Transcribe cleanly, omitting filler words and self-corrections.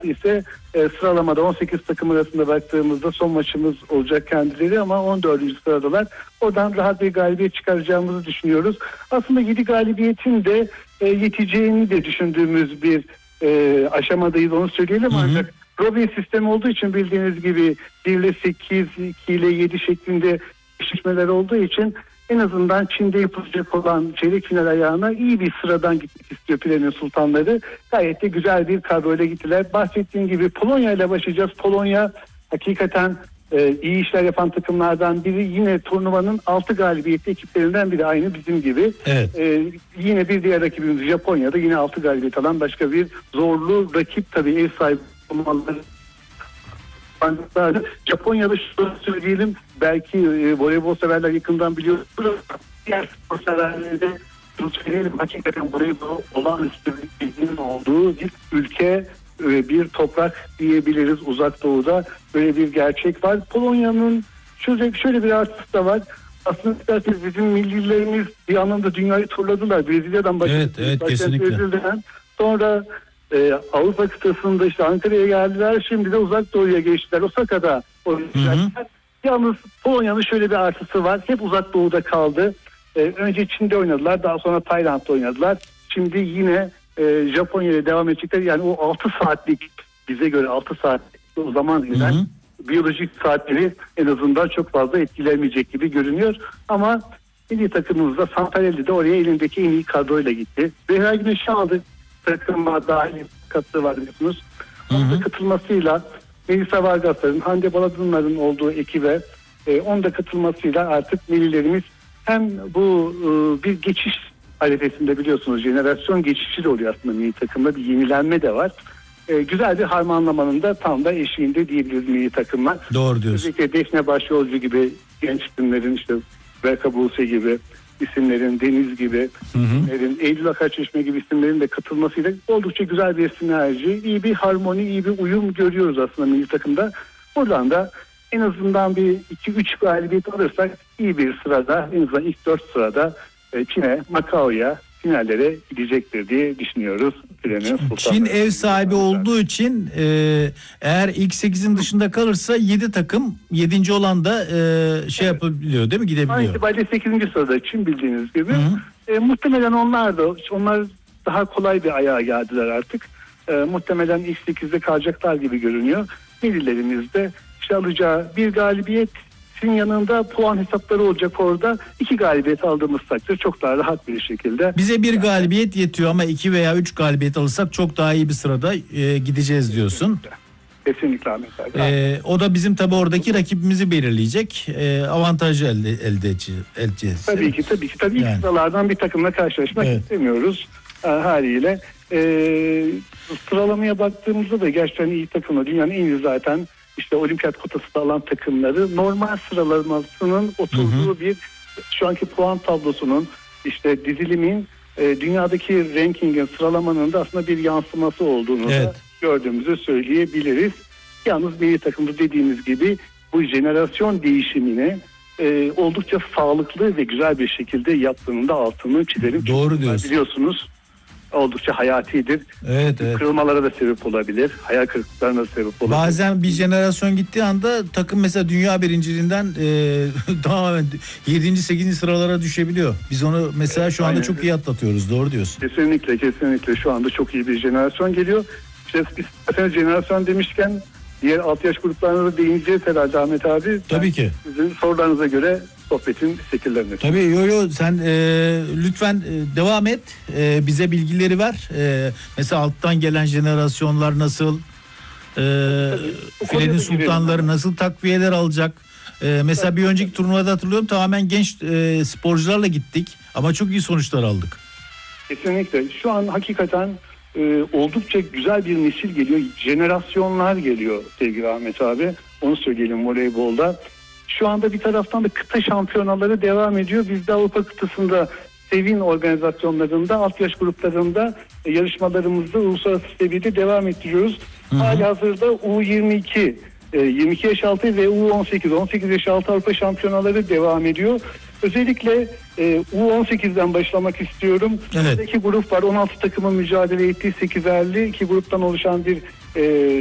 ise sıralamada 18 takım arasında baktığımızda son maçımız olacak kendileri ama 14. sıradalar. Oradan rahat bir galibiyet çıkaracağımızı düşünüyoruz. Aslında 7 galibiyetin de yeteceğini de düşündüğümüz bir aşamadayız, onu söyleyelim. Ancak Robin sistemi olduğu için bildiğiniz gibi 1 ile 8, 2 ile 7 şeklinde eşleşmeler olduğu için en azından Çin'de yapılacak olan çeyrek final ayağına iyi bir sıradan gitmek istiyor Pirene'nin Sultanları. Gayet de güzel bir kadroyla gittiler. Bahsettiğim gibi Polonya ile başlayacağız. Polonya hakikaten iyi işler yapan takımlardan biri. Yine turnuvanın 6 galibiyetli ekiplerinden biri, aynı bizim gibi. Evet. Yine bir diğer rakibimiz Japonya'da yine 6 galibiyet alan başka bir zorlu rakip, tabii ev sahibi olmaları. Japonya'da şunu söyleyelim, belki voleybol severler yakından biliyor. Diğer spor severlerde şunu söyleyelim, hakikaten voleybol olağanüstü bir bilginin olduğu bir ülke, bir toprak diyebiliriz Uzak Doğu'da. Böyle bir gerçek var. Polonya'nın şöyle bir artısı da var. Aslında isterseniz bizim millilerimiz bir anlamda dünyayı turladılar. Brezilya'dan başladı. Evet, kesinlikle. Brezilya'dan. Sonra Avrupa kıtasında işte Ankara'ya geldiler. Şimdi de Uzak Doğu'ya geçtiler. Osaka'da oynayacaklar. Yalnız Polonya'nın şöyle bir artısı var. Hep Uzak Doğu'da kaldı. Önce Çin'de oynadılar. Daha sonra Tayland'da oynadılar. Şimdi yine Japonya'ya devam edecekler. Yani o 6 saatlik, bize göre 6 saatlik o zaman giden biyolojik saatleri en azından çok fazla etkilemeyecek gibi görünüyor. Ama milli takımımızda Santarelli de oraya elindeki en iyi kadroyla gitti. Zehra Güneş'i aldı. Takıma dahil katkısı var biliyorsunuz. Onun da katılmasıyla Melisa Vargas'ların, Hande Baladınlar'ın olduğu ekibe onun da katılmasıyla artık millilerimiz hem bu bir geçiş arifesinde, biliyorsunuz jenerasyon geçişi de oluyor aslında milli takımda, bir yenilenme de var. Güzel bir harmanlamanın da tam da eşiğinde diyebiliriz milli takımlar. Doğru diyorsun. Özellikle Defne Başyolcu gibi genç isimlerin, işte Berka Buse gibi isimlerin, Deniz gibi isimlerin, Eylül Akarçeşme gibi isimlerin de katılmasıyla oldukça güzel bir sinerji, iyi bir harmoni, iyi bir uyum görüyoruz aslında milli takımda. Buradan da en azından bir 2-3 galibiyet alırsak iyi bir sırada, en azından ilk 4 sırada Çin'e, Macao'ya, finallere gidecektir diye düşünüyoruz. Çin ev sahibi olduğu için eğer ilk 8'in dışında kalırsa 7 takım, 7. olan da yapabiliyor değil mi, gidebiliyor? Aynı itibariyle 8. sırada Çin, bildiğiniz gibi. Muhtemelen onlar daha kolay bir ayağa geldiler artık. Muhtemelen ilk 8'de kalacaklar gibi görünüyor. Millilerimiz de işte alacağı bir galibiyet yanında puan hesapları olacak orada. 2 galibiyet aldığımız takdirde çok daha rahat bir şekilde. Bize bir galibiyet yetiyor ama 2 veya 3 galibiyet alırsak çok daha iyi bir sırada gideceğiz diyorsun. Kesinlikle Ahmet abi. O da bizim tabii oradaki rakibimizi belirleyecek. Avantajı elde edeceğiz. Tabii ki. Tabii yani. İlk sıralardan bir takımla karşılaşmak istemiyoruz haliyle. Sıralamaya baktığımızda da gerçekten iyi takımlar. Dünyanın en iyi zaten işte olimpiyat kotası da alan takımları, normal sıralamasının oturduğu bir şu anki puan tablosunun, işte dizilimin dünyadaki rankingin, sıralamanın da aslında bir yansıması olduğunu da gördüğümüzü söyleyebiliriz. Yalnız milli takımda dediğimiz gibi bu jenerasyon değişimini oldukça sağlıklı ve güzel bir şekilde yaptığının da altını çizelim. Doğru diyorsun. Biliyorsunuz oldukça hayatidir. Evet. Kırılmalara da sebep olabilir. Hayal kırıklıklarına da sebep olabilir. Bazen bir jenerasyon gittiği anda takım mesela dünya birinciliğinden tamamen 7. 8. sıralara düşebiliyor. Biz onu mesela şu anda çok iyi atlatıyoruz. Doğru diyorsun. Kesinlikle. Şu anda çok iyi bir jenerasyon geliyor. İşte biz jenerasyon demişken diğer alt yaş gruplarına da değineceğiz herhalde Ahmet abi. Tabii ki. Sizin sorularınıza göre sohbetin şekillenmesi. Tabii sen lütfen devam et. Bize bilgileri ver. Mesela alttan gelen jenerasyonlar nasıl? Filenin sultanları nasıl takviyeler alacak? Mesela bir önceki turnuvada hatırlıyorum tamamen genç sporcularla gittik. Ama çok iyi sonuçlar aldık. Kesinlikle. Şu an hakikaten oldukça güzel bir nesil geliyor. Jenerasyonlar geliyor sevgili Ahmet abi. Onu söyleyelim voleybolda. Şu anda bir taraftan da kıta şampiyonaları devam ediyor. Biz de Avrupa kıtasında Sevin organizasyonlarında, alt yaş gruplarında yarışmalarımızda uluslararası seviyede devam ettiriyoruz. Halihazırda U22, 22 yaş altı ve U18, 18 yaş altı Avrupa şampiyonaları devam ediyor. Özellikle U18'den başlamak istiyorum. Evet. İki grup var. 16 takımın mücadele ettiği 8'erli 2 gruptan oluşan bir e,